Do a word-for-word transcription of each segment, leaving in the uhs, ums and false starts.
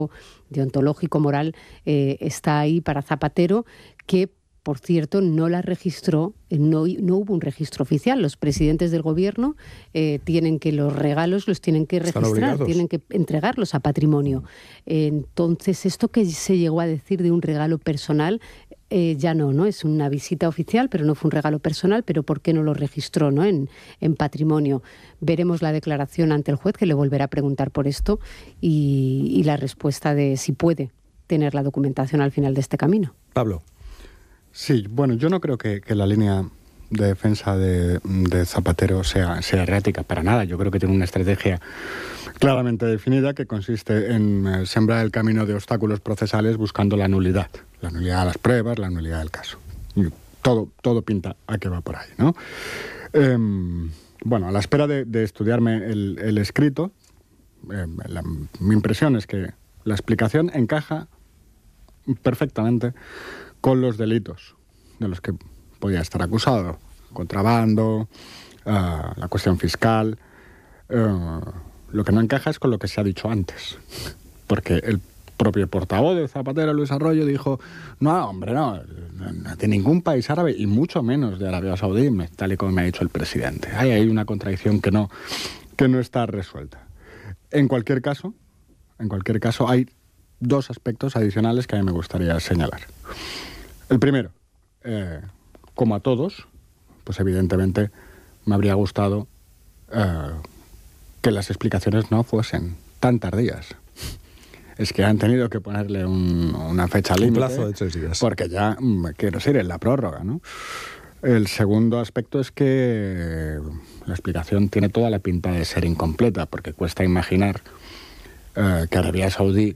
deontológico, moral, eh, está ahí para Zapatero, que, por cierto, no la registró, no, no hubo un registro oficial. Los presidentes del gobierno eh, tienen que, los regalos los tienen que registrar, tienen que entregarlos a patrimonio. Eh, entonces, esto que se llegó a decir de un regalo personal, eh, ya no, ¿no? Es una visita oficial, pero no fue un regalo personal, pero ¿por qué no lo registró, ¿no? en, en patrimonio? Veremos la declaración ante el juez, que le volverá a preguntar por esto, y, y la respuesta de si puede tener la documentación al final de este camino. Pablo. Sí, bueno, yo no creo que, que la línea de defensa de, de Zapatero sea, sea errática, para nada. Yo creo que tiene una estrategia claramente definida que consiste en eh, sembrar el camino de obstáculos procesales buscando la nulidad. La nulidad de las pruebas, la nulidad del caso. Y todo, todo pinta a que va por ahí, ¿no? Eh, bueno, a la espera de, de estudiarme el, el escrito, eh, la, mi impresión es que la explicación encaja perfectamente con los delitos de los que podía estar acusado. Contrabando, uh, la cuestión fiscal. Uh, lo que no encaja es con lo que se ha dicho antes. Porque el propio portavoz de Zapatero, Luis Arroyo, dijo: no, hombre, no, de ningún país árabe, y mucho menos de Arabia Saudí, tal y como me ha dicho el presidente. Hay ahí una contradicción que no, que no está resuelta. En cualquier caso, en cualquier caso, hay dos aspectos adicionales que a mí me gustaría señalar. El primero, eh, como a todos, pues evidentemente me habría gustado eh, que las explicaciones no fuesen tan tardías. Es que han tenido que ponerle un, una fecha límite. Un plazo de tres días. Porque ya me quiero decir, en la prórroga, ¿no? El segundo aspecto es que la explicación tiene toda la pinta de ser incompleta, porque cuesta imaginar eh, que Arabia Saudí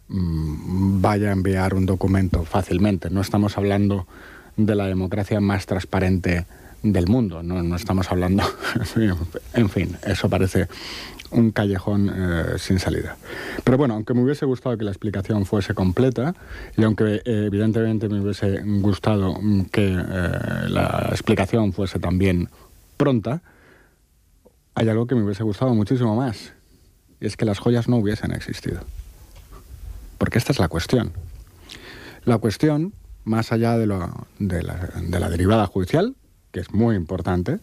vaya a enviar un documento fácilmente. No estamos hablando de la democracia más transparente del mundo, no, no estamos hablando... En fin, eso parece un callejón eh, sin salida. Pero bueno, aunque me hubiese gustado que la explicación fuese completa, y aunque eh, evidentemente me hubiese gustado que eh, la explicación fuese también pronta, hay algo que me hubiese gustado muchísimo más, y es que las joyas no hubiesen existido. Porque esta es la cuestión. La cuestión, más allá de, lo, de, la, de la derivada judicial, que es muy importante,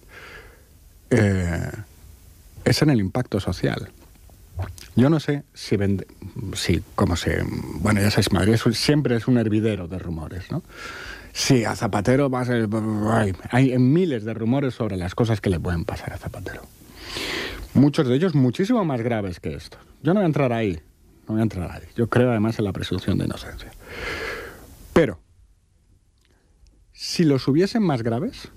eh, es en el impacto social. Yo no sé si, vende, si como se... Bueno, ya sabéis, Madrid es, siempre es un hervidero de rumores, ¿no? Sí, a Zapatero va a ser... Hay, hay miles de rumores sobre las cosas que le pueden pasar a Zapatero. Muchos de ellos muchísimo más graves que esto. Yo no voy a entrar ahí. No voy a entrar ahí. Yo creo además en la presunción de inocencia. Pero, si los hubiesen más graves,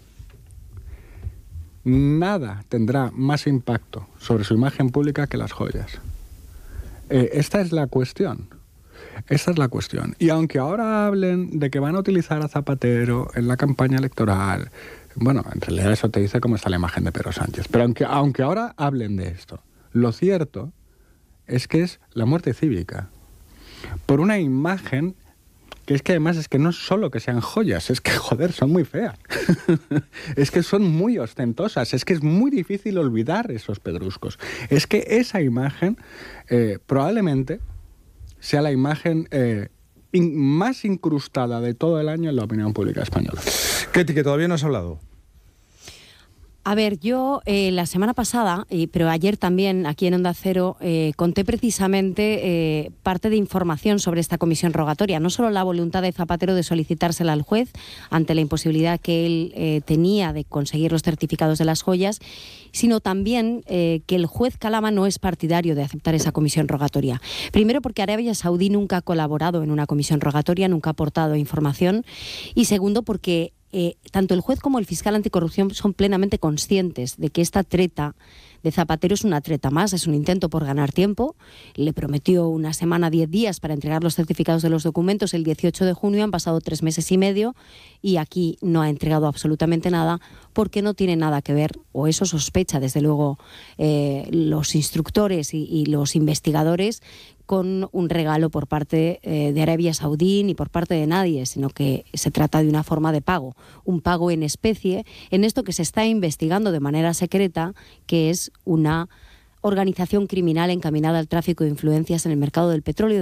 nada tendrá más impacto sobre su imagen pública que las joyas. Eh, esta es la cuestión. Esta es la cuestión. Y aunque ahora hablen de que van a utilizar a Zapatero en la campaña electoral, bueno, en realidad eso te dice cómo está la imagen de Pedro Sánchez. Pero aunque, aunque ahora hablen de esto, lo cierto es que es la muerte cívica. Por una imagen que es que además es que no es solo que sean joyas, es que, joder, son muy feas. Es que son muy ostentosas, es que es muy difícil olvidar esos pedruscos. Es que esa imagen eh, probablemente sea la imagen eh, in, más incrustada de todo el año en la opinión pública española. Ketty, que todavía no has hablado. A ver, yo eh, la semana pasada, eh, pero ayer también aquí en Onda Cero, eh, conté precisamente eh, parte de información sobre esta comisión rogatoria. No solo la voluntad de Zapatero de solicitársela al juez ante la imposibilidad que él eh, tenía de conseguir los certificados de las joyas, sino también eh, que el juez Calama no es partidario de aceptar esa comisión rogatoria. Primero porque Arabia Saudí nunca ha colaborado en una comisión rogatoria, nunca ha aportado información. Y segundo porque Eh, tanto el juez como el fiscal anticorrupción son plenamente conscientes de que esta treta de Zapatero es una treta más, es un intento por ganar tiempo. Le prometió una semana, diez días para entregar los certificados de los documentos el dieciocho de junio, han pasado tres meses y medio y aquí no ha entregado absolutamente nada porque no tiene nada que ver, o eso sospecha desde luego eh, los instructores y, y los investigadores, con un regalo por parte eh, de Arabia Saudí ni por parte de nadie, sino que se trata de una forma de pago, un pago en especie, en esto que se está investigando de manera secreta, que es una organización criminal encaminada al tráfico de influencias en el mercado del petróleo.